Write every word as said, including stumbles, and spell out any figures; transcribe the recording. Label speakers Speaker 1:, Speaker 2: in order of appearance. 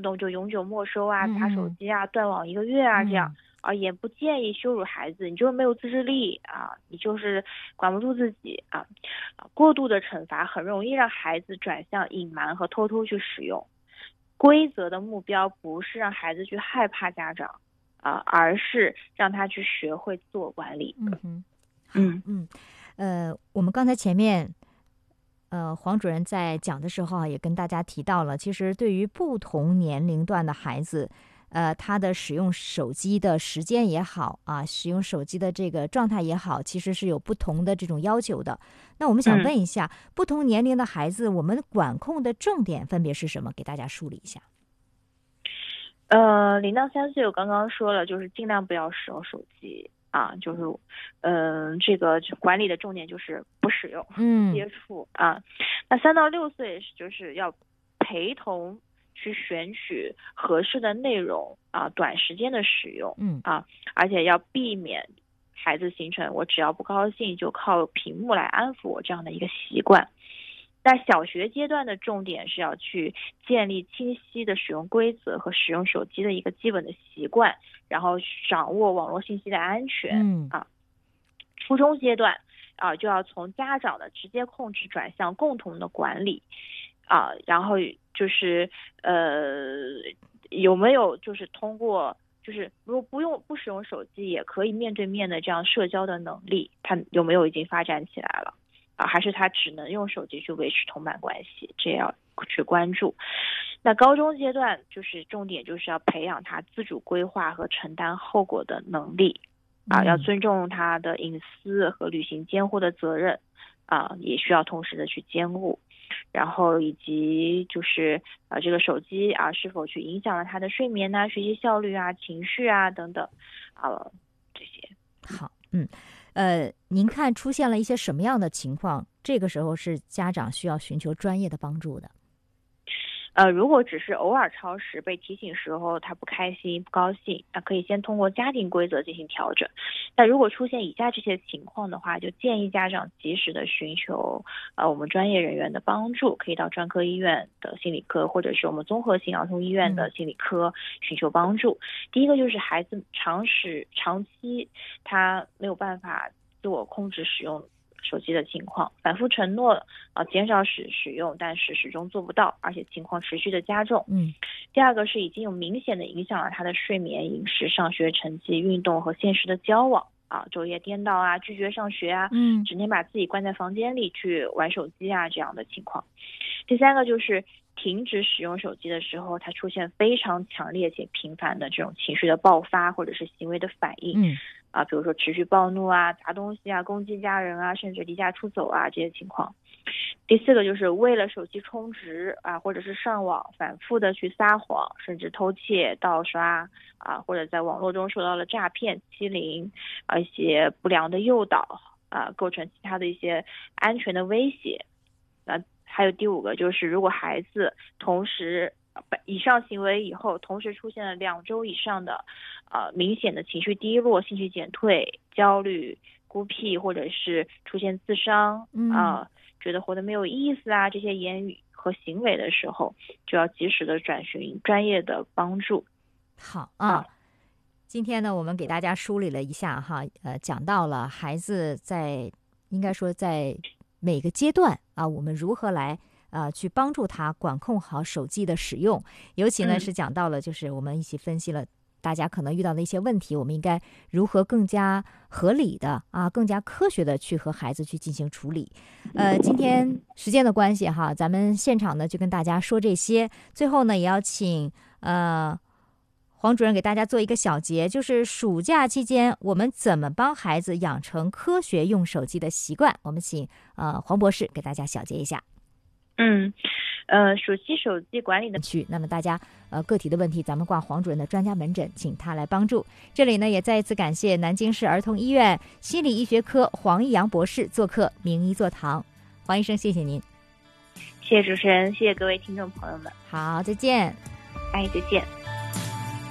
Speaker 1: 不动就永久没收啊、砸手机啊、断网一个月啊这样。啊，也不建议羞辱孩子，你就是没有自制力啊，你就是管不住自己啊，啊，过度的惩罚很容易让孩子转向隐瞒和偷偷去使用。规则的目标不是让孩子去害怕家长啊，而是让他去学会自我管理。
Speaker 2: 嗯哼，
Speaker 1: 嗯
Speaker 2: 嗯，呃，我们刚才前面。呃，黄主任在讲的时候啊，也跟大家提到了，其实对于不同年龄段的孩子，呃，他的使用手机的时间也好啊，使用手机的这个状态也好，其实是有不同的这种要求的。那我们想问一下，嗯、不同年龄的孩子，我们管控的重点分别是什么？给大家梳理一下。
Speaker 1: 呃，零到三岁我刚刚说了，就是尽量不要使用手机啊，就是，嗯、呃，这个管理的重点就是不使用、
Speaker 2: 嗯、
Speaker 1: 接触啊。那三到六岁就是要陪同去选取合适的内容啊，短时间的使用，
Speaker 2: 嗯
Speaker 1: 啊，而且要避免孩子形成我只要不高兴就靠屏幕来安抚我这样的一个习惯。那小学阶段的重点是要去建立清晰的使用规则和使用手机的一个基本的习惯，然后掌握网络信息的安全。
Speaker 2: 嗯
Speaker 1: 啊，初中阶段啊就要从家长的直接控制转向共同的管理啊，然后就是呃有没有就是通过就是如果不用不使用手机也可以面对面的这样社交的能力，他有没有已经发展起来了？啊，还是他只能用手机去维持同伴关系，这要去关注。那高中阶段就是重点就是要培养他自主规划和承担后果的能力啊，要尊重他的隐私和履行监护的责任啊，也需要同时的去监护。然后以及就是啊，这个手机啊是否去影响了他的睡眠啊、学习效率啊、情绪啊等等啊这些。
Speaker 2: 好，嗯。呃，您看出现了一些什么样的情况？这个时候是家长需要寻求专业的帮助的。
Speaker 1: 呃，如果只是偶尔超时被提醒时候他不开心不高兴，那可以先通过家庭规则进行调整。但如果出现以下这些情况的话，就建议家长及时的寻求呃我们专业人员的帮助，可以到专科医院的心理科或者是我们综合性儿童医院的心理科寻求帮助。嗯、第一个就是孩子长时长期他没有办法自我控制使用手机的情况，反复承诺啊、呃、减少使使用，但是始终做不到，而且情况持续的加重。
Speaker 2: 嗯，
Speaker 1: 第二个是已经有明显的影响了他的睡眠、饮食、上学成绩、运动和现实的交往啊，昼夜颠倒啊，拒绝上学啊，
Speaker 2: 嗯，
Speaker 1: 整天把自己关在房间里去玩手机啊，这样的情况。第三个就是停止使用手机的时候，他出现非常强烈且频繁的这种情绪的爆发或者是行为的反应。
Speaker 2: 嗯。
Speaker 1: 啊，比如说持续暴怒啊、砸东西啊、攻击家人啊，甚至离家出走啊这些情况。第四个就是为了手机充值啊，或者是上网反复的去撒谎，甚至偷窃、盗刷啊，或者在网络中受到了诈骗、欺凌啊一些不良的诱导啊，构成其他的一些安全的威胁。那还有第五个就是，如果孩子同时以上行为以后，同时出现了两周以上的呃明显的情绪低落、兴趣减退、焦虑、孤僻，或者是出现自伤啊、呃，觉得活得没有意思啊，这些言语和行为的时候，就要及时的转询专业的帮助。
Speaker 2: 好啊。啊今天呢，我们给大家梳理了一下哈，呃，讲到了孩子在应该说在每个阶段啊，我们如何来啊、呃，去帮助他管控好手机的使用。尤其呢、嗯、是讲到了，就是我们一起分析了大家可能遇到的一些问题，我们应该如何更加合理的啊，更加科学的去和孩子去进行处理。呃，今天时间的关系哈，咱们现场呢就跟大家说这些。最后呢，也要请呃黄主任给大家做一个小结，就是暑假期间我们怎么帮孩子养成科学用手机的习惯。我们请呃黄博士给大家小结一下。
Speaker 1: 嗯，呃，暑期手机管理的
Speaker 2: 区，那么大家呃个体的问题，咱们挂黄主任的专家门诊，请他来帮助。这里呢，也再一次感谢南京市儿童医院心理医学科黄义阳博士做客名医座堂。黄医生，谢谢您。
Speaker 1: 谢谢主持人，谢谢各位听众朋友们。
Speaker 2: 好，再见。
Speaker 1: 哎，再见。